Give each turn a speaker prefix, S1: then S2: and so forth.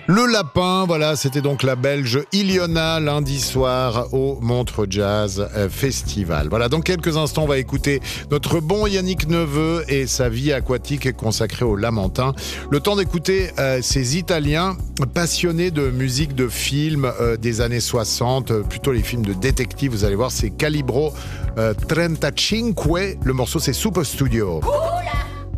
S1: Le lapin, voilà, c'était donc la Belge Iliona lundi soir au Montreux Jazz Festival. Voilà, dans quelques instants, on va écouter notre bon Yannick Neveu et sa vie aquatique consacrée au Lamentin. Le temps d'écouter ces Italiens passionnés de musique de films des années 60, plutôt les films de détective, vous allez voir, c'est Calibro 35, le morceau c'est Super Studio.